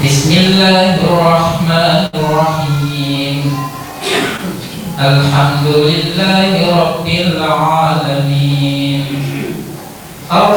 بسم الله الرحمن الرحيم الحمد لله رب العالمين